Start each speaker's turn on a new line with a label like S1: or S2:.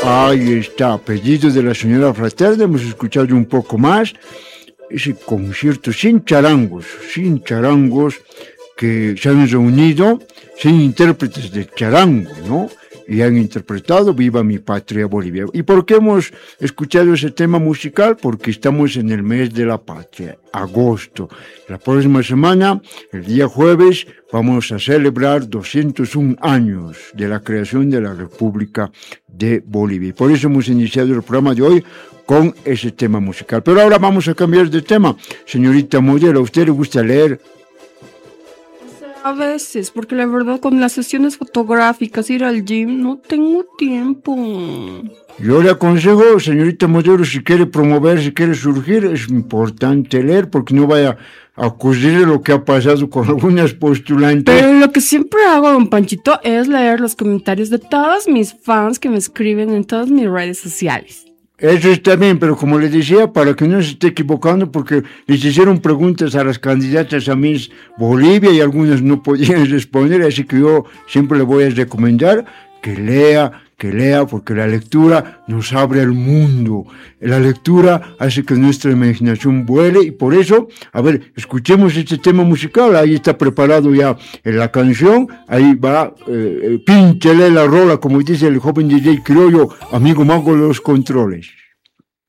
S1: Ahí está, a pedido de la señora Fraterna, hemos escuchado un poco más ese concierto sin charangos, que se han reunido, sin intérpretes de charango, ¿no? Y han interpretado Viva mi patria Bolivia. ¿Y por qué hemos escuchado ese tema musical? Porque estamos en el mes de la patria, agosto. La próxima semana, el día jueves, vamos a celebrar 201 años de la creación de la República de Bolivia. Y por eso hemos iniciado el programa de hoy con ese tema musical. Pero ahora vamos a cambiar de tema. Señorita Modelo, ¿a usted le gusta leer?
S2: A veces, porque la verdad con las sesiones fotográficas, ir al gym, no tengo tiempo.
S1: Yo le aconsejo, señorita Modelo, si quiere promover, si quiere surgir, es importante leer, porque no vaya a ocurrir lo que ha pasado con algunas postulantes.
S2: Pero lo que siempre hago, don Panchito, es leer los comentarios de todos mis fans que me escriben en todas mis redes sociales.
S1: Eso está bien, pero como le decía, para que no se esté equivocando, porque les hicieron preguntas a las candidatas a Miss Bolivia y algunas no podían responder, así que yo siempre le voy a recomendar que lea, porque la lectura nos abre el mundo. La lectura hace que nuestra imaginación vuele y por eso, a ver, escuchemos este tema musical, ahí está preparado ya la canción, ahí va, pínchele la rola, como dice el joven DJ criollo, amigo mago de los controles.